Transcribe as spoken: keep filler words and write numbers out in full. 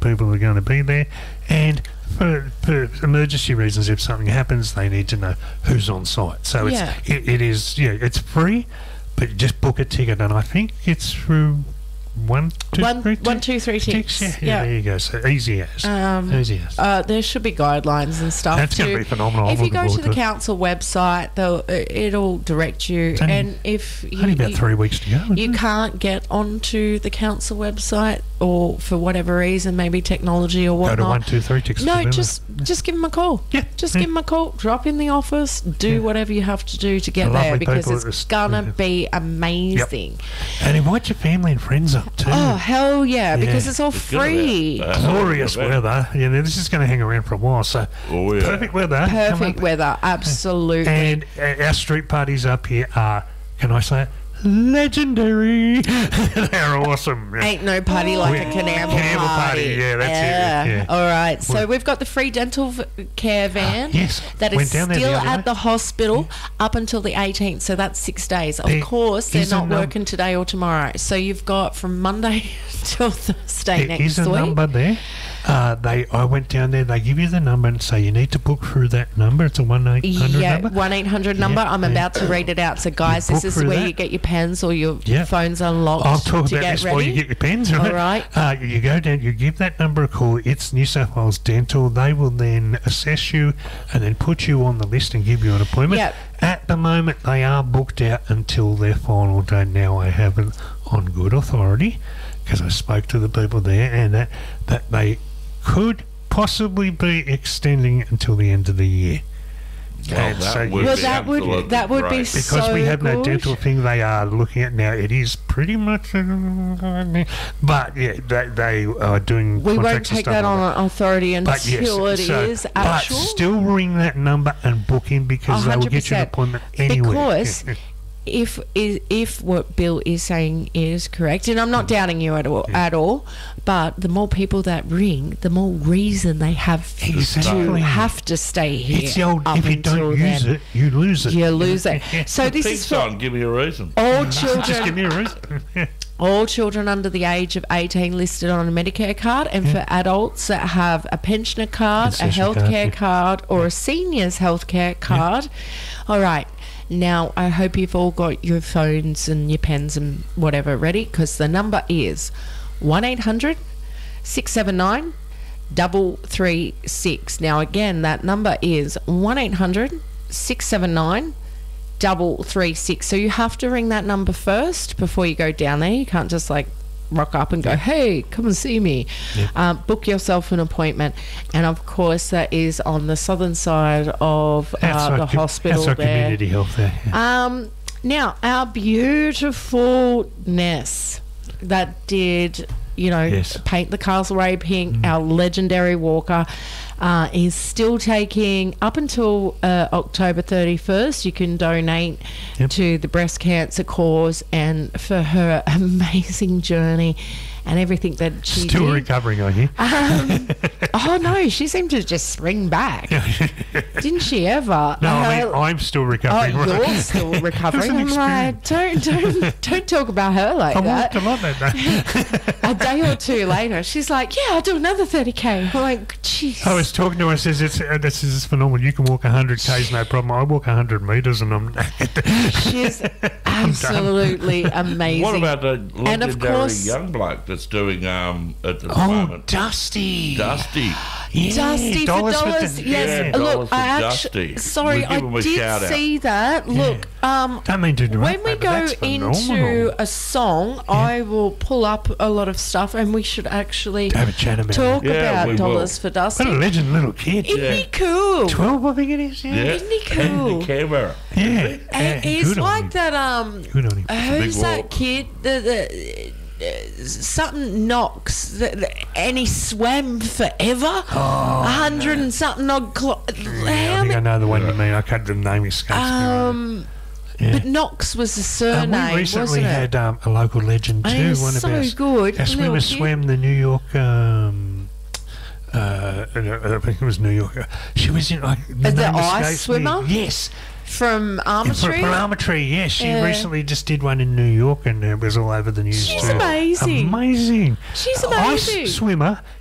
people are going to be there, and for, for emergency reasons, if something happens, they need to know who's on site. So it's Yeah. it, it is yeah, it's free, but just book a ticket, and I think it's through one two One- three one, two, three ticks. Yeah, yeah, Yeah. there you go. So easy as Um, easy as. Uh, there should be guidelines and stuff. That's going too. to be phenomenal. If I'm you go looking to the forward council website, they'll, uh, it'll direct you. It's only- And if you, only about you, three weeks to go. isn't you it? can't get onto the council website, or for whatever reason, maybe technology or Go whatnot. to one two three ticks. No, for them. just just give them a call. Yeah, Just yeah. give them a call. Drop in the office. Do Yeah. whatever you have to do to get The there, lovely because people it's at the- gonna yeah. be amazing. And invite your family and friends up too. Oh hell yeah! Because Yeah. it's all It's gonna be free. a- a- Glorious event. weather. Yeah, this is going to hang around for a while. So Oh, yeah. perfect weather. Come Perfect up. weather, absolutely. And uh, our street parties up here are, can I say it? Legendary. They're awesome. Ain't no party like a We- Canberra Canberra party. party, yeah, that's it, yeah. All right. So Well- we've got the free dental v- care van yes, that went is down there the still other at day. the hospital up until the eighteenth. So that's six days. Of There course, they're is a not num- working today or tomorrow. So you've got from Monday till Thursday There next is a week. number there. Uh, they, I went down there. They give you the number and say you need to book through that number. It's a one eight hundred Yeah, number. one eight hundred number. Yeah, I'm yeah. about to read it out. So, guys, You this book is through where that. you get your pens or your Yeah. phones unlocked I'll talk to about get this ready. while you get your pens. Right? All right. Uh, you go down, you give that number a call. It's New South Wales Dental. They will then assess you and then put you on the list and give you an appointment. Yep. At the moment, they are booked out until their final date. Now, I have it on good authority because I spoke to the people there, and that, that they could possibly be extending until the end of the year. Well, And that so would you- Well, be that would absolutely that would be great. because so we have no good. dental thing they are looking at now, it is pretty much uh, but yeah, they, they are doing We won't contracts and take stuff that like on authority until but yes, it so- is actual. but still ring that number and book in because they will get you an one hundred percent. appointment anywhere. Because if is if what Bill is saying is correct, and I'm not doubting you at all, at all, but the more people that ring, the more reason they have to Exactly. have to stay here. It's the old, up if you until don't use then. it, you lose it. You lose it. So this Peace is for on, give me a reason. all Just give children. me a reason. All children under the age of eighteen listed on a Medicare card, and for adults that have a pensioner card, a Concession card, healthcare yeah. card, or a seniors healthcare card. All right. Now, I hope you've all got your phones and your pens and whatever ready, because the number is one eight hundred six seven nine three three six. Now, again, that number is one eight hundred six seven nine three three six. So you have to ring that number first before you go down there. You can't just like rock up and go, hey, come and see me. Yeah. Um, book yourself an appointment. And of course, that is on the southern side of uh, Outside the com- hospital outside there. community health there. yeah. Um, now, our beautiful Ness that did, you know, Yes. paint the Castlereagh pink, our legendary walker, uh, is still taking up until uh, October thirty-first. You can donate Yep. to the breast cancer cause and for her amazing journey and everything that she Still did. recovering, I hear. Um, oh no, she seemed to just spring back. Didn't she ever? No, I Uh, mean, I'm still Oh, recovering. you're still recovering. an I'm like, don't, don't, don't talk about her like I that. walked a lot that day. A day or two later, she's like, yeah, I'll do another thirty K. I'm like, jeez. I was talking to her, says it's uh, this is phenomenal. You can walk one hundred Ks, no problem. I walk one hundred metres and I'm. She's absolutely amazing. What about the And of legendary course- young bloke that's doing um at the Oh, moment? Dusty. Dusty. Yeah, Dusty for dollars, the- yes. Yeah, Look, dollars for I actually, Dusty. sorry, We give I him a did shout out. see that. Look, um, Don't mean to interrupt, when we mate, but go that's into phenomenal. a song, I will pull up a lot of stuff, and we should actually Have a chat about talk it. Yeah, about we dollars will. for Dusty. What a legend little kid. Isn't Yeah. he cool? twelve, I think it is. Yeah. Yeah. Isn't he And cool? the camera. Yeah. And Yeah, he's good on like him. that. Um, Good on him. who's big that walk. kid? The the. Uh, something Knox, the, the, and he swam forever. A hundred and something odd. Clo- Yeah, how I think many- I know the one you mean. I can't. The name escapes me. um, Yeah. but Knox was the Um, surname, we recently wasn't it? had um, a local legend too. And he was one so of our, good, Our little swimmer kid. swam the New York. Um, uh, I think it was New York. She was in like the, the name ice escapes me. swimmer? Yes, From for, Armatry. for Armatry. Yes, she Yeah. recently just did one in New York, and it was all over the news She's too. amazing. Amazing. She's amazing. Ice swimmer